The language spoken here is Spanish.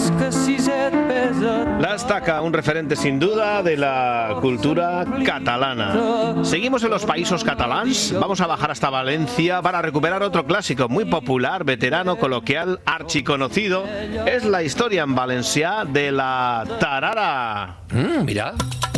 La Estaca, un referente sin duda de la cultura catalana. Seguimos en los Països Catalans, vamos a bajar hasta Valencia para recuperar otro clásico muy popular, veterano, coloquial, archiconocido. Es la historia en valencià de la tarara. Mira.